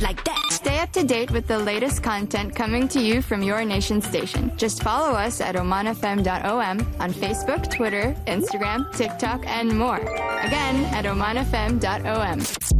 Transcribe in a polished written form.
like that. Stay up to date with the latest content coming to you from your nation station. Just follow us at omanfm.om on Facebook, Twitter, Instagram, TikTok, and more. Again, at omanfm.om.